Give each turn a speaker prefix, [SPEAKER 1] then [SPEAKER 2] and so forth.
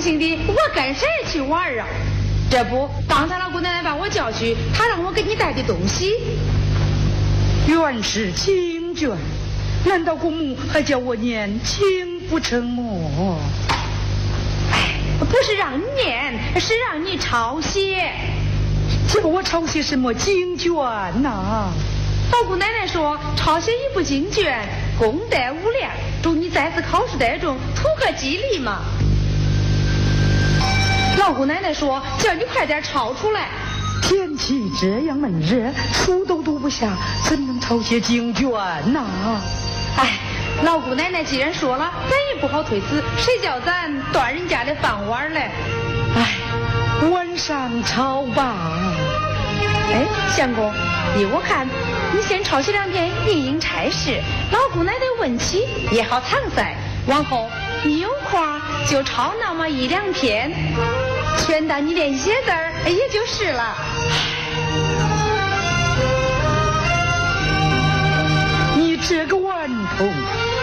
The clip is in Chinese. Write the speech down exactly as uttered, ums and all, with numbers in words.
[SPEAKER 1] 轻的，我跟谁去玩啊？这不，刚才老姑奶奶把我叫去，她让我给你带的东西。
[SPEAKER 2] 原是经卷，难道姑母还叫我念经不成么？
[SPEAKER 1] 哎，不是让你念，是让你抄写。
[SPEAKER 2] 叫我抄写什么经卷呐、啊？
[SPEAKER 1] 老姑奶奶说，抄写一部经卷，功德无量，祝你再次考试得中，图个吉利嘛。老姑奶奶说，叫你快点抄出来。
[SPEAKER 2] 天气这样闷热，书都读不下，怎能抄写经卷呐、啊？
[SPEAKER 1] 哎，老姑奶奶既然说了，咱也不好推辞，谁叫咱端人家的饭碗嘞？
[SPEAKER 2] 哎，晚上抄吧。
[SPEAKER 1] 哎，相公，依我看，你先抄写两篇应应差事，老姑奶奶问起也好搪塞。往后你有空就抄那么一两篇，全当你练写字儿，也就是了。